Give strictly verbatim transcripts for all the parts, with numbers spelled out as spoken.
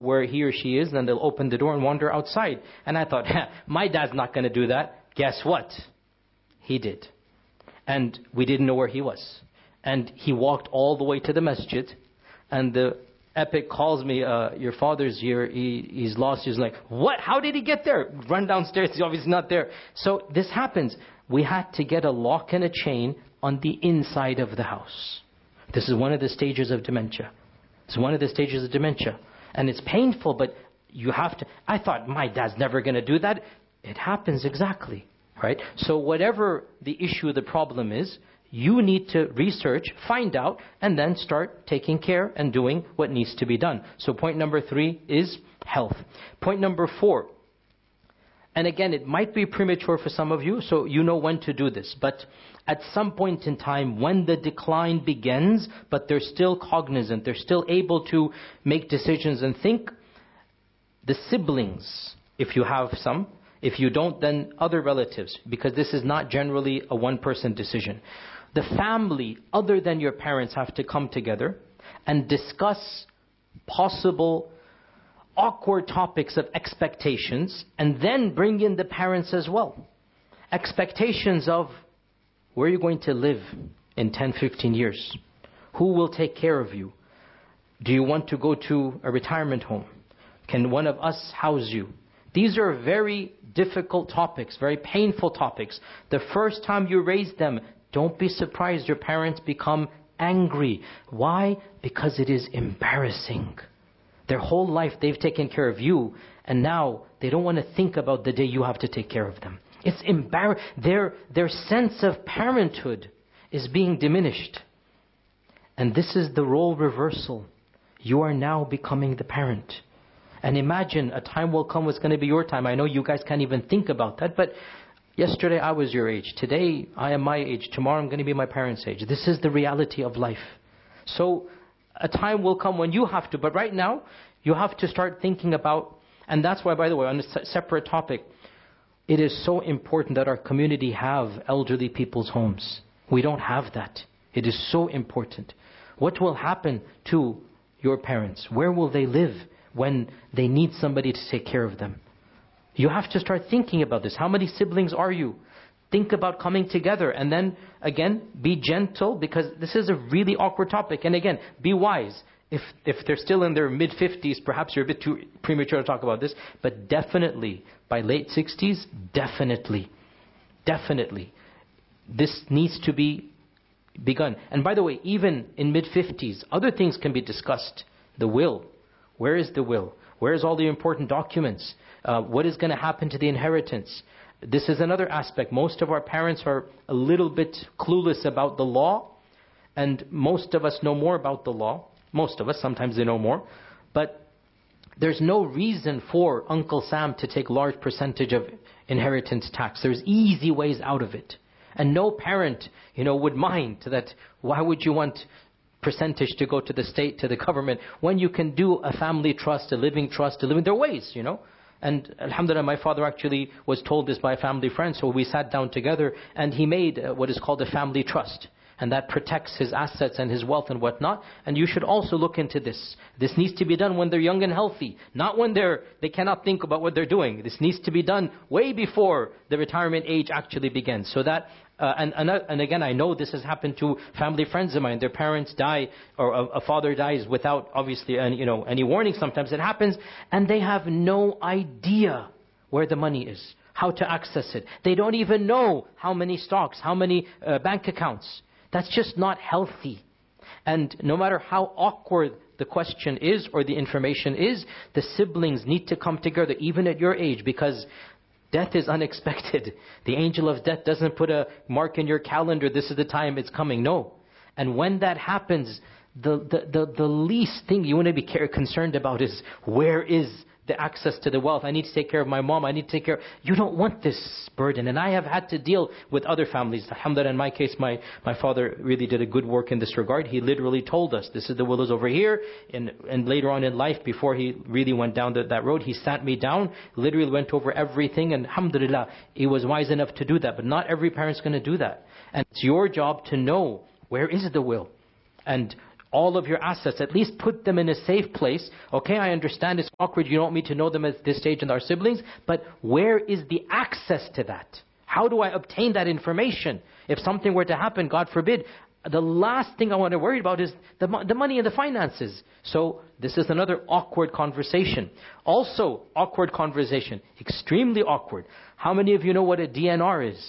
where he or she is, then they'll open the door and wander outside. And I thought, my dad's not going to do that. Guess what? He did. And we didn't know where he was. And he walked all the way to the masjid. And the epic calls me, uh, your father's here, he, he's lost. He's like, what? How did he get there? Run downstairs, he's obviously not there. So this happens. We had to get a lock and a chain on the inside of the house. This is one of the stages of dementia. It's one of the stages of dementia. And it's painful, but you have to... I thought, my dad's never going to do that. It happens exactly, right? So whatever the issue, the problem is, you need to research, find out, and then start taking care and doing what needs to be done. So point number three is health. Point number four, and again, it might be premature for some of you, so you know when to do this. But at some point in time, when the decline begins, but they're still cognizant, they're still able to make decisions and think, the siblings, if you have some, if you don't, then other relatives, because this is not generally a one-person decision. The family, other than your parents, have to come together and discuss possible awkward topics of expectations, and then bring in the parents as well. Expectations of, where are you going to live in ten, fifteen years? Who will take care of you? Do you want to go to a retirement home? Can one of us house you? These are very difficult topics, very painful topics. The first time you raise them, don't be surprised your parents become angry. Why? Because it is embarrassing. Their whole life they've taken care of you, and now they don't want to think about the day you have to take care of them. It's embarrassing. Their, their sense of parenthood is being diminished. And this is the role reversal. You are now becoming the parent. And imagine a time will come what's going to be your time. I know you guys can't even think about that, but yesterday I was your age. Today I am my age. Tomorrow I'm going to be my parents' age. This is the reality of life. So a time will come when you have to, but right now you have to start thinking about, and that's why, by the way, on a separate topic, it is so important that our community have elderly people's homes. We don't have that. It is so important. What will happen to your parents? Where will they live when they need somebody to take care of them? You have to start thinking about this. How many siblings are you? Think about coming together, and then again, be gentle, because this is a really awkward topic. And again, be wise. If if they're still in their mid-fifties, perhaps you're a bit too premature to talk about this, but definitely by late sixties, definitely, definitely, this needs to be begun. And by the way, even in mid-fifties, other things can be discussed. The will. Where is the will? Where is all the important documents? Uh, what is going to happen to the inheritance? This is another aspect. Most of our parents are a little bit clueless about the law, and most of us know more about the law. Most of us, sometimes they know more. But there's no reason for Uncle Sam to take large percentage of inheritance tax. There's easy ways out of it. And no parent, you know, would mind that. Why would you want percentage to go to the state, to the government, when you can do a family trust, a living trust, a living, there are ways, you know. And alhamdulillah, my father actually was told this by a family friend, so we sat down together and he made uh, what is called a family trust. And that protects his assets and his wealth and whatnot. And you should also look into this. This needs to be done when they're young and healthy, not when they're they cannot think about what they're doing. This needs to be done way before the retirement age actually begins. So that, uh, and, and, and again, I know this has happened to family friends of mine. Their parents die, or a, a father dies without obviously any, you know, any warning. Sometimes it happens, and they have no idea where the money is, how to access it. They don't even know how many stocks, how many uh, bank accounts. That's just not healthy. And no matter how awkward the question is or the information is, the siblings need to come together, even at your age, because death is unexpected. The angel of death doesn't put a mark in your calendar, this is the time it's coming. No. And when that happens, the, the, the, the least thing you want to be concerned about is, where is the access to the wealth? I need to take care of my mom. I need to take care. You don't want this burden. And I have had to deal with other families. Alhamdulillah, in my case, my, my father really did a good work in this regard. He literally told us, this is the will is over here. And, and later on in life, before he really went down the, that road, he sat me down, literally went over everything. And alhamdulillah, he was wise enough to do that. But not every parent's going to do that. And it's your job to know, where is the will? And all of your assets. At least put them in a safe place. Okay, I understand it's awkward. You don't want me to know them at this stage and our siblings. But where is the access to that? How do I obtain that information? If something were to happen, God forbid, the last thing I want to worry about is the, the money and the finances. So this is another awkward conversation. Also, awkward conversation. Extremely awkward. How many of you know what a D N R is?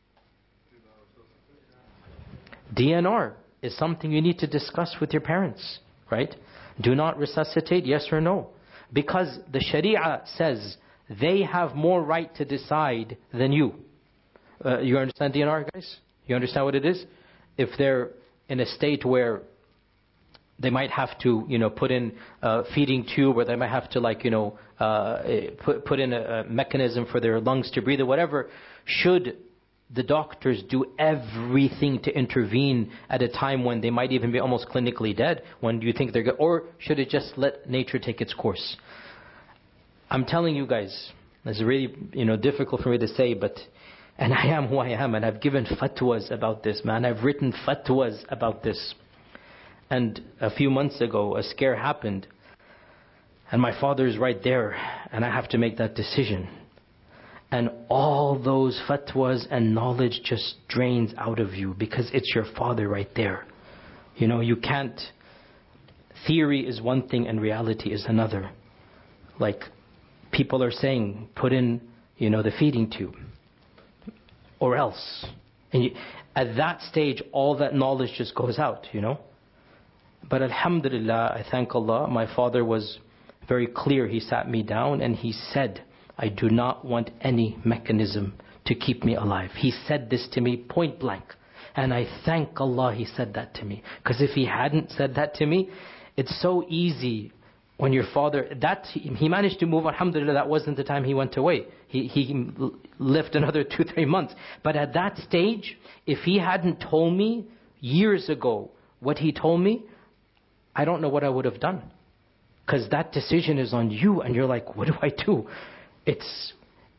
D N R is something you need to discuss with your parents, right? Do not resuscitate, yes or no? Because the Sharia says they have more right to decide than you. Uh, you understand D N R, guys? You understand what it is? If they're in a state where they might have to, you know, put in a feeding tube, or they might have to, like, you know, uh, put put in a, a mechanism for their lungs to breathe or whatever, should the doctors do everything to intervene at a time when they might even be almost clinically dead? When do you think they're good? Or should it just let nature take its course? I'm telling you guys, it's really, you know, difficult for me to say, but and I am who I am, and I've given fatwas about this, man. I've written fatwas about this. And a few months ago, a scare happened, and my father is right there, and I have to make that decision. And all those fatwas and knowledge just drains out of you, because it's your father right there. You know, you can't... Theory is one thing and reality is another. Like, people are saying, put in, you know, the feeding tube. Or else. And you, at that stage, all that knowledge just goes out, you know. But alhamdulillah, I thank Allah, my father was very clear. He sat me down and he said, I do not want any mechanism to keep me alive. He said this to me point blank. And I thank Allah he said that to me. Because if he hadn't said that to me, it's so easy when your father, that he managed to move, alhamdulillah, that wasn't the time he went away. He, he lived another two, three months. But at that stage, if he hadn't told me years ago what he told me, I don't know what I would have done. Because that decision is on you, and you're like, what do I do? It's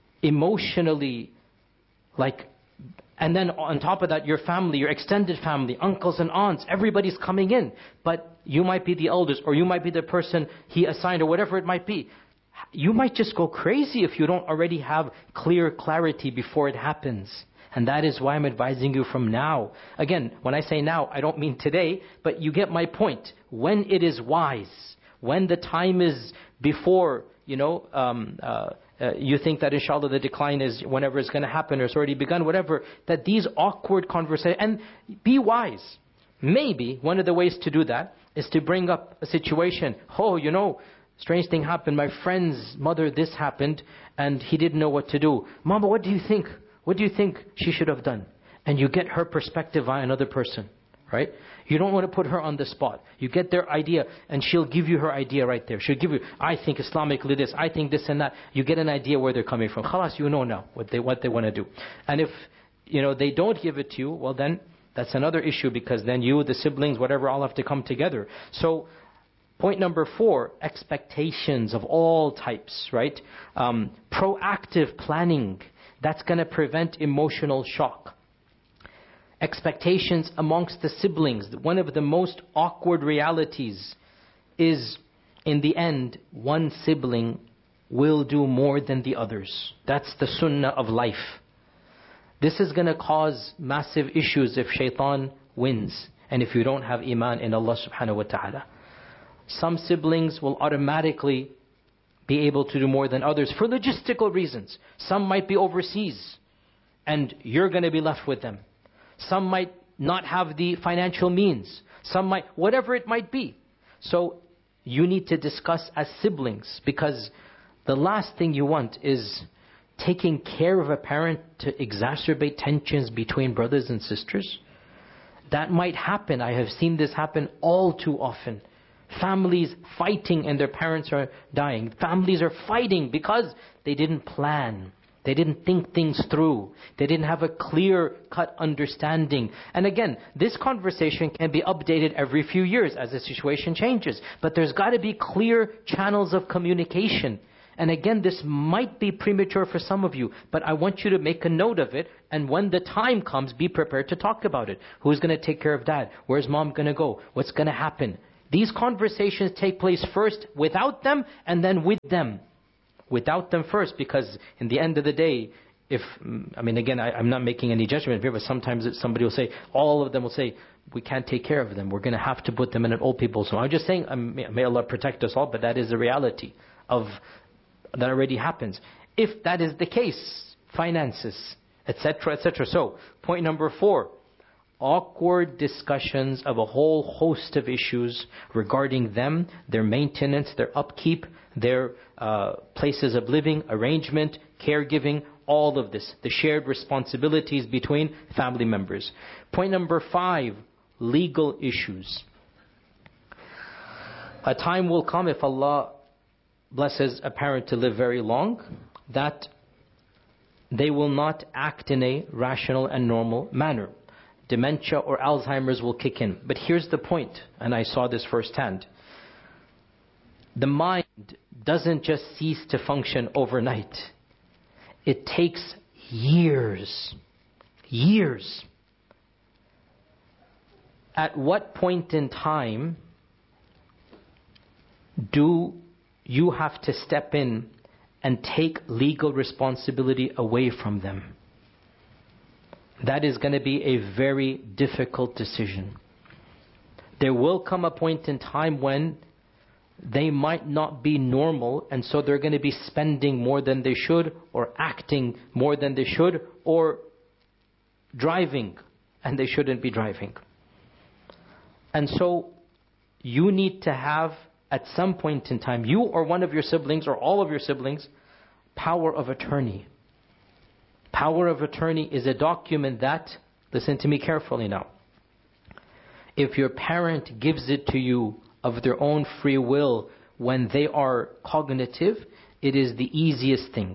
emotionally like, and then on top of that, your family, your extended family, uncles and aunts, everybody's coming in. But you might be the eldest, or you might be the person he assigned, or whatever it might be. You might just go crazy if you don't already have clear clarity before it happens. And that is why I'm advising you from now. Again, when I say now, I don't mean today, but you get my point. When it is wise, when the time is before, you know, um, uh, uh, you think that inshallah the decline is whenever it's going to happen or it's already begun, whatever, that these awkward conversations, and be wise. Maybe one of the ways to do that is to bring up a situation. Oh, you know, strange thing happened. My friend's mother, this happened, and he didn't know what to do. Mama, what do you think? What do you think she should have done? And you get her perspective by another person, right? You don't want to put her on the spot. You get their idea, and she'll give you her idea right there. She'll give you, I think Islamically this, I think this and that. You get an idea where they're coming from. Khalas, you know now what they what they want to do. And if, you know, they don't give it to you, well then, that's another issue, because then you, the siblings, whatever, all have to come together. So, point number four, expectations of all types, right? Um, proactive planning. That's going to prevent emotional shock. Expectations amongst the siblings. One of the most awkward realities is, in the end, one sibling will do more than the others. That's the sunnah of life. This is going to cause massive issues if shaitan wins, and if you don't have iman in Allah subhanahu wa ta'ala. Some siblings will automatically be able to do more than others for logistical reasons. Some might be overseas, and you're going to be left with them. Some might not have the financial means. Some might, whatever it might be. So you need to discuss as siblings, because the last thing you want is taking care of a parent to exacerbate tensions between brothers and sisters. That might happen. I have seen this happen all too often. Families fighting and their parents are dying. Families are fighting because they didn't plan. They didn't think things through. They didn't have a clear-cut understanding. And again, this conversation can be updated every few years as the situation changes. But there's got to be clear channels of communication. And again, this might be premature for some of you, but I want you to make a note of it. And when the time comes, be prepared to talk about it. Who's going to take care of dad? Where's mom going to go? What's going to happen? These conversations take place first without them and then with them. Without them first, because in the end of the day, if, I mean, again, I, I'm not making any judgment here, but sometimes somebody will say, all of them will say, we can't take care of them. We're going to have to put them in an old people's home. I'm just saying, um, may Allah protect us all, but that is the reality of, that already happens. If that is the case, finances, et cetera, et cetera. So, point number four, awkward discussions of a whole host of issues regarding them, their maintenance, their upkeep, their uh, places of living, arrangement, caregiving, all of this, the shared responsibilities between family members. Point number five, legal issues. A time will come, if Allah blesses a parent to live very long, that they will not act in a rational and normal manner. Dementia or Alzheimer's will kick in. But here's the point, and I saw this firsthand. The mind doesn't just cease to function overnight. It takes years. Years. At what point in time do you have to step in and take legal responsibility away from them? That is going to be a very difficult decision. There will come a point in time when they might not be normal, and so they're going to be spending more than they should, or acting more than they should, or driving, and they shouldn't be driving. And so you need to have, at some point in time, you or one of your siblings or all of your siblings, power of attorney. Power of attorney is a document that, listen to me carefully now, if your parent gives it to you of their own free will when they are cognitive, it is the easiest thing.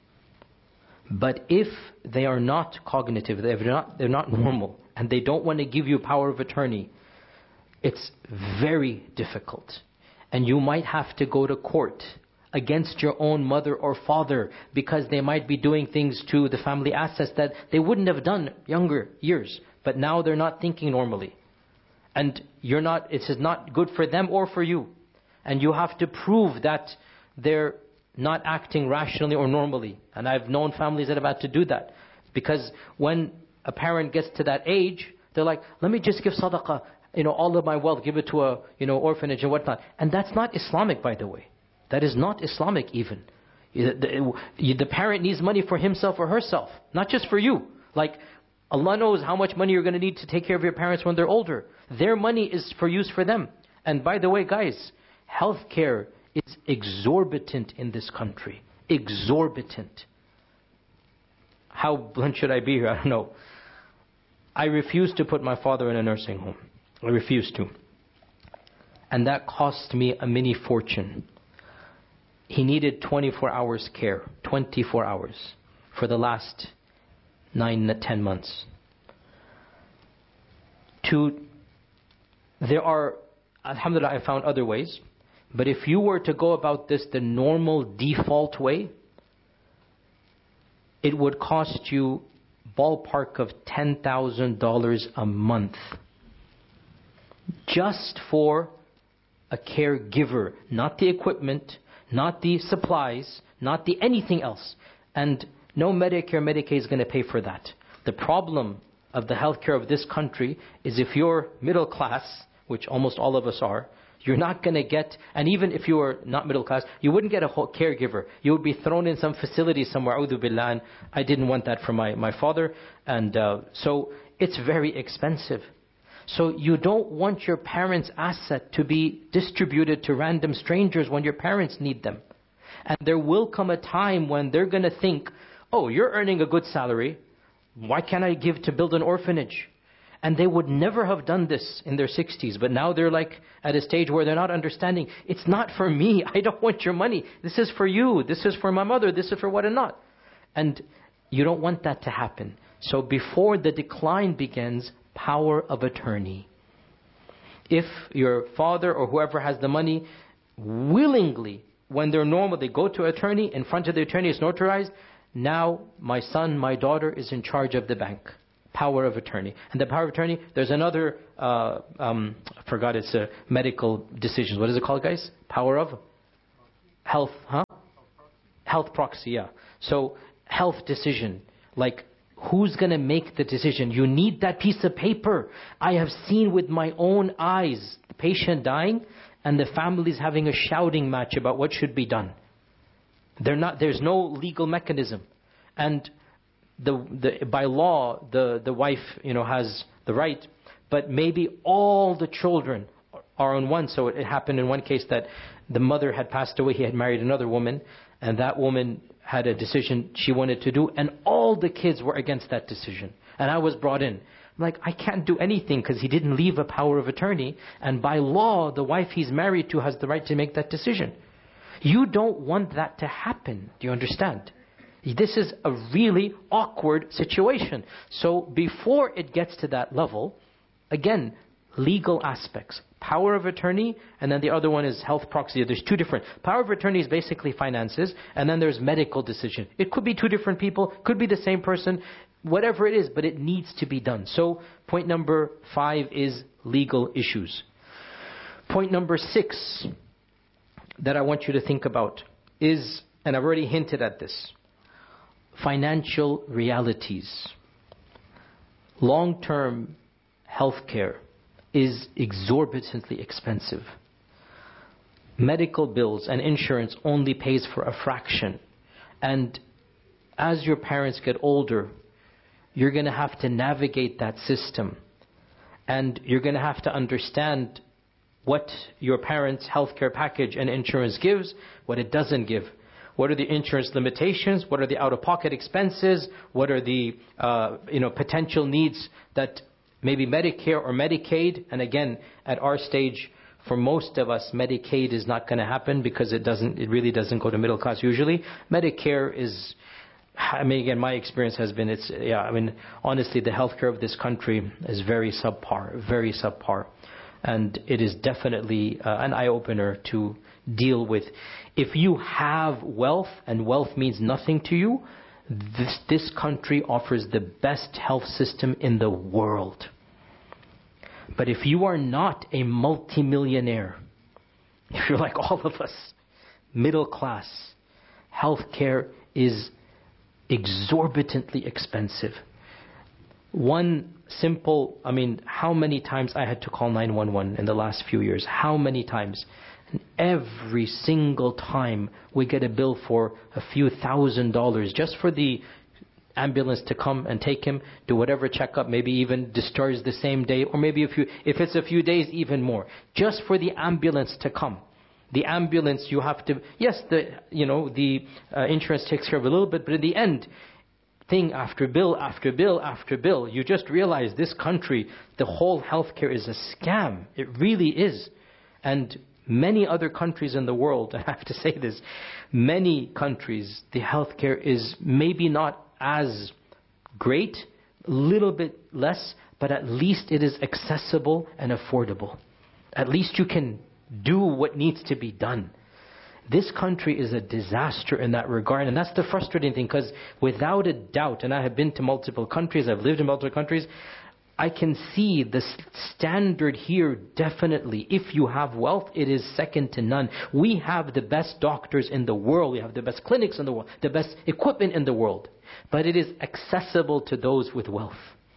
But if they are not cognitive, they're not, they're not normal, and they don't want to give you power of attorney, it's very difficult. And you might have to go to court against your own mother or father because they might be doing things to the family assets that they wouldn't have done younger years. But now they're not thinking normally. And you're not, it is not good for them or for you. And you have to prove that they're not acting rationally or normally. And I've known families that have had to do that. Because when a parent gets to that age, they're like, let me just give sadaqah, you know, all of my wealth, give it to a, you know, orphanage and whatnot. And that's not Islamic, by the way. That is not Islamic even. The, the, the parent needs money for himself or herself, not just for you. Like, Allah knows how much money you're going to need to take care of your parents when they're older. Their money is for use for them. And by the way, guys, healthcare is exorbitant in this country. Exorbitant. How blunt should I be here? I don't know. I refused to put my father in a nursing home. I refused to. And that cost me a mini fortune. He needed twenty-four hours care. twenty-four hours for the last nine, ten months. To, there are, alhamdulillah, I found other ways. But if you were to go about this the normal default way, it would cost you ballpark of ten thousand dollars a month. Just for a caregiver, not the equipment, not the supplies, not the anything else. And no Medicare, Medicaid is going to pay for that. The problem of the healthcare of this country is if you're middle class, which almost all of us are, you're not going to get, and even if you were not middle class, you wouldn't get a whole caregiver. You would be thrown in some facility somewhere, a'udhu billah, and I didn't want that for my, my father. And uh, so it's very expensive. So you don't want your parents' asset to be distributed to random strangers when your parents need them. And there will come a time when they're going to think, oh, you're earning a good salary. Why can't I give to build an orphanage? And they would never have done this in their sixties. But now they're like at a stage where they're not understanding. It's not for me. I don't want your money. This is for you. This is for my mother. This is for what and not. And you don't want that to happen. So before the decline begins, power of attorney. If your father or whoever has the money willingly when they're normal, they go to attorney, in front of the attorney it's notarized. Now my son, my daughter is in charge of the bank. Power of attorney. And the power of attorney, there's another, uh, um, I forgot, it's a medical decisions. What is it called, guys? Power of health, huh? Health proxy, yeah. So health decision, like who's going to make the decision? You need that piece of paper. I have seen with my own eyes the patient dying and the families having a shouting match about what should be done. They're not, there's no legal mechanism. And the, the, by law, the, the wife, you know, has the right, but maybe all the children are on one. So it happened in one case that the mother had passed away, he had married another woman, and that woman had a decision she wanted to do, and all the kids were against that decision. And I was brought in. I'm like, I can't do anything because he didn't leave a power of attorney, and by law, the wife he's married to has the right to make that decision. You don't want that to happen. Do you understand? This is a really awkward situation. So before it gets to that level, again, legal aspects. Power of attorney, and then the other one is health proxy. There's two different. Power of attorney is basically finances, and then there's medical decision. It could be two different people, could be the same person, whatever it is, but it needs to be done. So point number five is legal issues. Point number six that I want you to think about is, and I've already hinted at this, financial realities. Long-term healthcare is exorbitantly expensive. Medical bills and insurance only pays for a fraction. And as your parents get older, you're going to have to navigate that system. And you're going to have to understand what your parents' healthcare package and insurance gives, what it doesn't give. What are the insurance limitations? What are the out-of-pocket expenses? What are the uh, you know potential needs that maybe Medicare or Medicaid? And again, at our stage, for most of us, Medicaid is not going to happen because it doesn't. It really doesn't go to middle class usually. Medicare is, I mean, again, my experience has been, it's yeah. I mean, honestly, the healthcare of this country is very subpar, very subpar, and it is definitely uh, an eye-opener to deal with. If you have wealth, and wealth means nothing to you, this, this country offers the best health system in the world. But if you are not a multimillionaire, if you're like all of us, middle class, healthcare is exorbitantly expensive. One simple, I mean, how many times I had to call nine one one in the last few years? How many times? And every single time we get a bill for a few thousand dollars just for the ambulance to come and take him, do whatever checkup, maybe even discharge the same day, or maybe if you, if it's a few days, even more. Just for the ambulance to come. The ambulance, you have to, yes, the you know the uh, insurance takes care of a little bit, but in the end, thing after bill after bill after bill, you just realize this country, the whole healthcare is a scam. It really is. And many other countries in the world, I have to say this, many countries, the healthcare is maybe not as great, a little bit less, but at least it is accessible and affordable. At least you can do what needs to be done. This country is a disaster in that regard, and that's the frustrating thing, because without a doubt, and I have been to multiple countries, I've lived in multiple countries, I can see the standard here definitely. If you have wealth, it is second to none. We have the best doctors in the world. We have the best clinics in the world, the best equipment in the world. But it is accessible to those with wealth.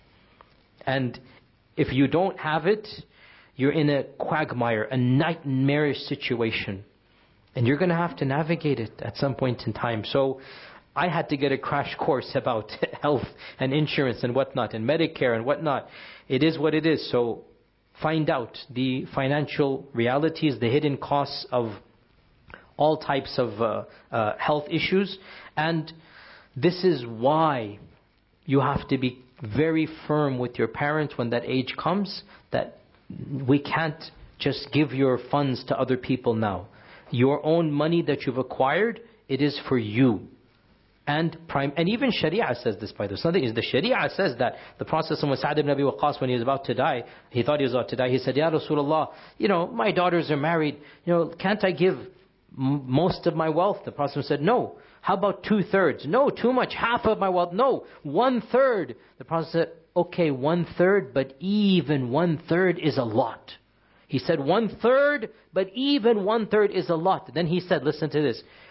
And if you don't have it, you're in a quagmire, a nightmarish situation. And you're going to have to navigate it at some point in time. So I had to get a crash course about health and insurance and whatnot, and Medicare and whatnot. It is what it is. So find out the financial realities, the hidden costs of all types of uh, uh, health issues. And this is why you have to be very firm with your parents when that age comes, that we can't just give your funds to other people now. Your own money that you've acquired, it is for you. And prime, and even Sharia says this, by the way. Something is the Sharia says that the Prophet Sa'd ibn Abi Waqqas, when he was about to die, he thought he was about to die, he said, Ya Rasulullah, you know, my daughters are married, you know, can't I give M- most of my wealth? The Prophet said, no. How about two-thirds? No, too much. Half of my wealth? No, one-third. The Prophet said, okay, one-third, but even one-third is a lot. He said one-third, but even one-third is a lot. Then he said, listen to this.